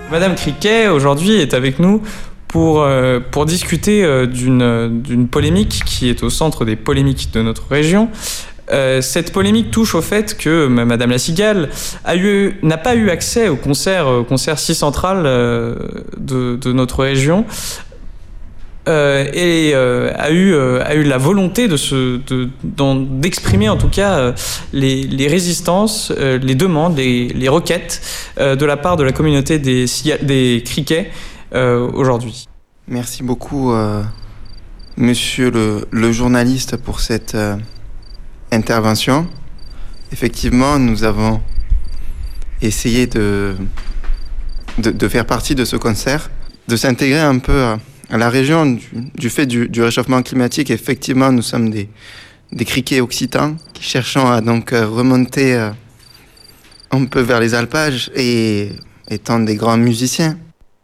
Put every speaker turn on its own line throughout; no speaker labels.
Madame Criquet, aujourd'hui, est avec nous pour discuter d'une polémique qui est au centre des polémiques de notre région. Cette polémique touche au fait que Madame La Cigale n'a pas eu accès au concert si central de notre région et a eu la volonté d'exprimer en tout cas les résistances, les demandes, les requêtes de la part de la communauté des Criquets aujourd'hui.
Merci beaucoup, monsieur le journaliste, pour cette intervention. Effectivement, nous avons essayé de faire partie de ce concert, de s'intégrer un peu à la région du fait du réchauffement climatique. Effectivement, nous sommes des Criquets occitans qui cherchons à donc remonter un peu vers les alpages et étant des grands musiciens.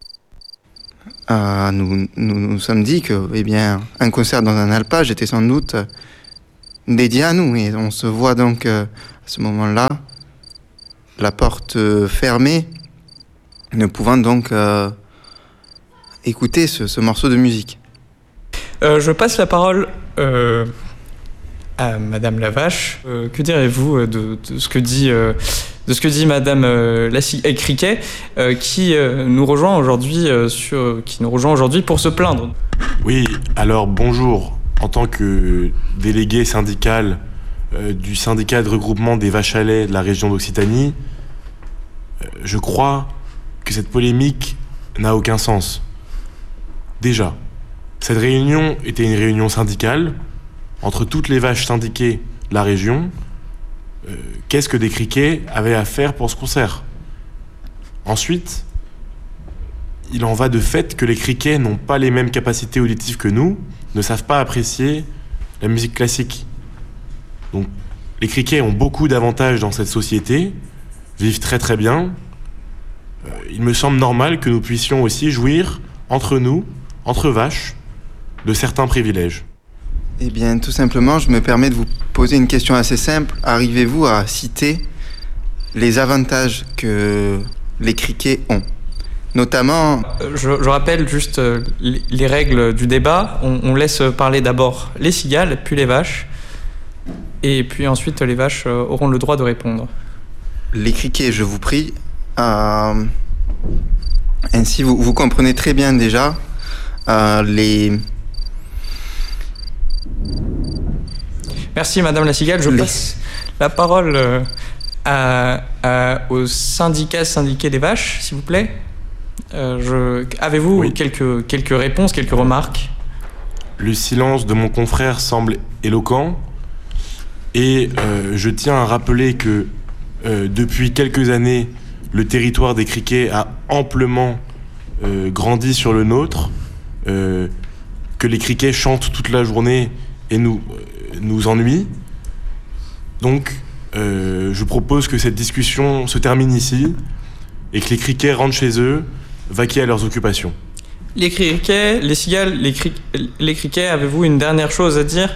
Nous nous sommes dit que un concert dans un alpage était sans doute dédié à nous, et on se voit donc à ce moment-là la porte fermée, ne pouvant donc écouter ce morceau de musique.
Je passe la parole à Madame Lavache. Que direz-vous de ce que dit Madame Criquet, qui nous rejoint aujourd'hui pour se plaindre?
Oui, alors bonjour. En tant que délégué syndical du syndicat de regroupement des vaches à lait de la région d'Occitanie, je crois que cette polémique n'a aucun sens. Déjà, cette réunion était une réunion syndicale entre toutes les vaches syndiquées de la région. Qu'est-ce que des Criquets avaient à faire pour ce concert? Ensuite, il en va de fait que les Criquets n'ont pas les mêmes capacités auditives que nous, ne savent pas apprécier la musique classique. Donc, les Criquets ont beaucoup d'avantages dans cette société, vivent très très bien. Il me semble normal que nous puissions aussi jouir entre nous, entre vaches, de certains privilèges.
Eh bien, tout simplement, je me permets de vous poser une question assez simple. Arrivez-vous à citer les avantages que les Criquets ont ? Notamment...
Je rappelle juste les règles du débat. On laisse parler d'abord les cigales, puis les vaches. Et puis ensuite, les vaches auront le droit de répondre.
Les Criquets, je vous prie. Ainsi, vous comprenez très bien déjà les...
Merci Madame La Cigale. Je passe la parole au syndiqué des vaches, s'il vous plaît. Avez-vous quelques réponses, quelques remarques?
Le silence de mon confrère semble éloquent et je tiens à rappeler que depuis quelques années, le territoire des Criquets a amplement grandi sur le nôtre, que les Criquets chantent toute la journée et nous ennuient. Donc, je propose que cette discussion se termine ici et que les Criquets rentrent chez eux, vaquer à leurs occupations.
Les Criquets, les cigales, les Criquets, avez-vous une dernière chose à dire?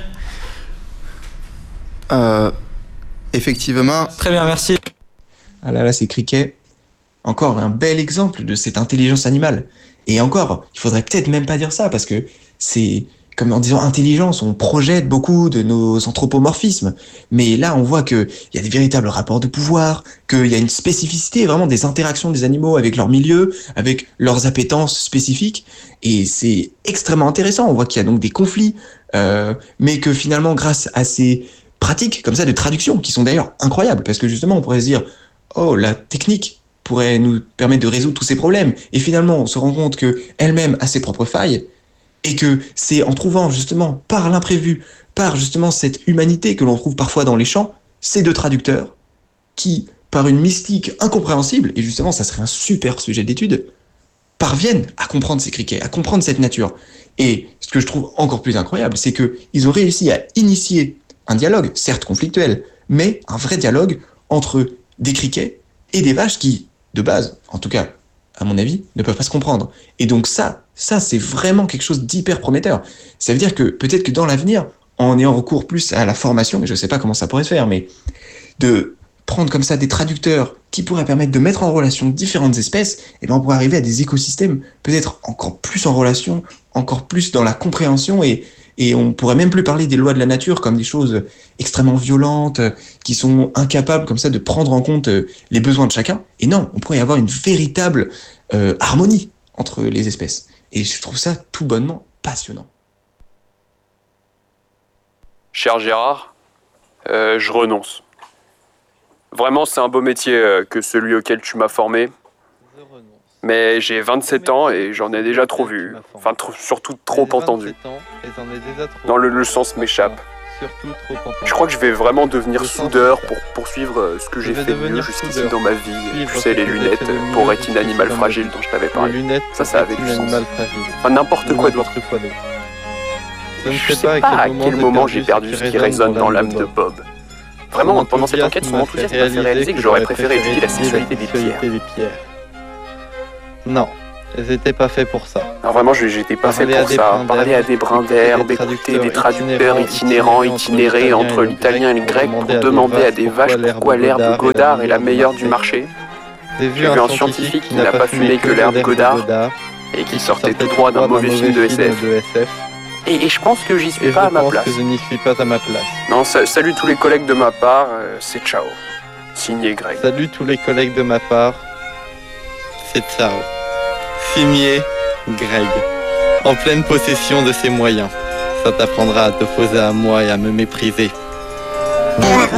Effectivement.
Très bien, merci.
Ah là, ces Criquets, encore un bel exemple de cette intelligence animale. Et encore, il faudrait peut-être même pas dire ça, parce que c'est, comme en disant intelligence, on projette beaucoup de nos anthropomorphismes. Mais là, on voit qu'il y a des véritables rapports de pouvoir, qu'il y a une spécificité vraiment des interactions des animaux avec leur milieu, avec leurs appétences spécifiques. Et c'est extrêmement intéressant. On voit qu'il y a donc des conflits, mais que finalement, grâce à ces pratiques comme ça de traduction, qui sont d'ailleurs incroyables, parce que justement, on pourrait se dire, oh, la technique pourrait nous permettre de résoudre tous ces problèmes. Et finalement, on se rend compte qu'elle-même a ses propres failles, et que c'est en trouvant justement par l'imprévu, par justement cette humanité que l'on trouve parfois dans les chants, ces deux traducteurs qui, par une mystique incompréhensible, et justement ça serait un super sujet d'étude, parviennent à comprendre ces Criquets, à comprendre cette nature. Et ce que je trouve encore plus incroyable, c'est qu'ils ont réussi à initier un dialogue, certes conflictuel, mais un vrai dialogue entre des Criquets et des vaches qui, de base, en tout cas, à mon avis, ne peuvent pas se comprendre. Et donc ça, c'est vraiment quelque chose d'hyper prometteur. Ça veut dire que peut-être que dans l'avenir, en ayant recours plus à la formation, mais je ne sais pas comment ça pourrait se faire, mais de prendre comme ça des traducteurs qui pourraient permettre de mettre en relation différentes espèces, et ben on pourrait arriver à des écosystèmes peut-être encore plus en relation, encore plus dans la compréhension, et on pourrait même plus parler des lois de la nature comme des choses extrêmement violentes, qui sont incapables comme ça de prendre en compte les besoins de chacun. Et non, on pourrait y avoir une véritable harmonie entre les espèces. Et je trouve ça tout bonnement passionnant.
Cher Gérard, je renonce. Vraiment, c'est un beau métier que celui auquel tu m'as formé. Mais j'ai 27 ans et j'en ai déjà trop vu. Enfin, surtout trop entendu. Non, le sens m'échappe. Je crois que je vais vraiment devenir soudeur pour poursuivre ce que j'ai fait de mieux jusqu'ici dans ma vie. Tu sais, les lunettes pour rétine animal fragile dont je t'avais parlé. Ça avait du sens. Enfin, n'importe quoi d'autre. Je sais pas à quel moment j'ai perdu ce qui résonne dans l'âme de Bob. Vraiment, pendant cette enquête, son enthousiasme m'a fait réaliser que j'aurais préféré étudier la sexualité des pierres.
Non, elles étaient pas faits pour ça.
Non, vraiment, j'étais pas fait pour ça. Parler à des brins d'herbe, écouter des traducteurs itinérants, itinérés entre l'italien et le grec pour demander à des vaches pourquoi l'herbe Godard est la meilleure du marché. J'ai vu un scientifique qui n'a pas fumé que l'herbe Godard et qui sortait tout droit d'un mauvais film de SF. Et je pense que j'y suis pas à ma place.
Je n'y suis pas à ma place.
Non, salut tous les collègues de ma part, c'est ciao. Signé Greg.
Salut tous les collègues de ma part, c'est ciao. Signé Greg. En pleine possession de ses moyens. Ça t'apprendra à t'opposer à moi et à me mépriser.